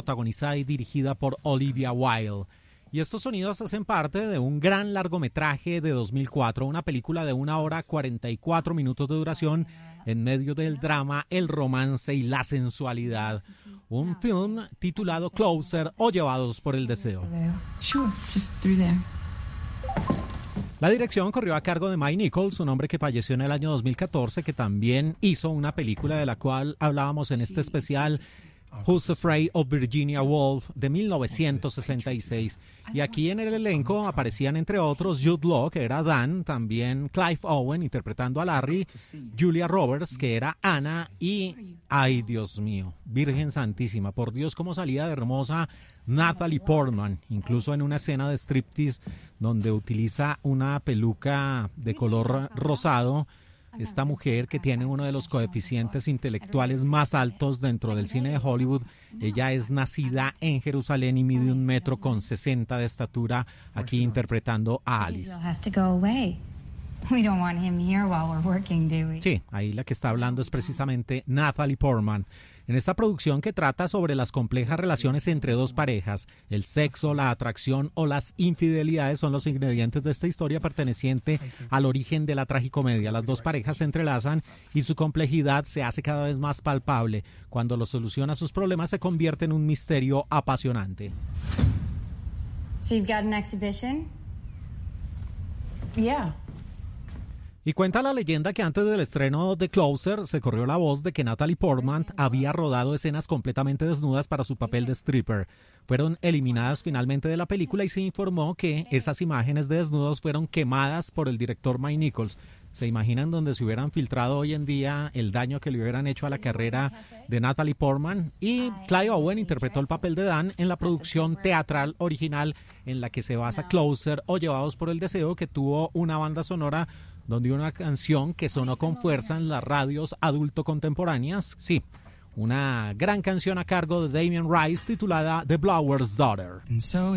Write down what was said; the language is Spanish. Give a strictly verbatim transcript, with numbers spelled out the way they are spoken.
protagonizada y dirigida por Olivia Wilde. Y estos sonidos hacen parte de un gran largometraje de dos mil cuatro, una película de una hora cuarenta y cuatro minutos de duración en medio del drama, el romance y la sensualidad. Un film titulado Closer o Llevados por el Deseo. Sure, just through there. La dirección corrió a cargo de Mike Nichols, un hombre que falleció en el año dos mil catorce, que también hizo una película de la cual hablábamos en este especial, Who's Afraid of Virginia Woolf, de mil novecientos sesenta y seis. Y aquí en el elenco aparecían entre otros Jude Law, que era Dan, también Clive Owen interpretando a Larry, Julia Roberts, que era Anna, y, ay Dios mío, Virgen Santísima, por Dios cómo salía de hermosa Natalie Portman, incluso en una escena de striptease donde utiliza una peluca de color rosado. Esta mujer, que tiene uno de los coeficientes intelectuales más altos dentro del cine de Hollywood, ella es nacida en Jerusalén y mide un metro con sesenta de estatura, aquí interpretando a Alice. Sí, ahí la que está hablando es precisamente Natalie Portman. En esta producción, que trata sobre las complejas relaciones entre dos parejas, el sexo, la atracción o las infidelidades son los ingredientes de esta historia perteneciente al origen de la tragicomedia. Las dos parejas se entrelazan y su complejidad se hace cada vez más palpable. Cuando lo soluciona sus problemas, se convierte en un misterio apasionante. So you've got an exhibition? Yeah. Y cuenta la leyenda que antes del estreno de Closer se corrió la voz de que Natalie Portman había rodado escenas completamente desnudas para su papel de stripper. Fueron eliminadas finalmente de la película y se informó que esas imágenes de desnudos fueron quemadas por el director Mike Nichols. ¿Se imaginan donde se hubieran filtrado hoy en día el daño que le hubieran hecho a la carrera de Natalie Portman? Y Clive Owen interpretó el papel de Dan en la producción teatral original en la que se basa Closer o Llevados por el Deseo, que tuvo una banda sonora donde una canción que sonó con fuerza en las radios adulto contemporáneas, sí, una gran canción a cargo de Damien Rice titulada The Blower's Daughter.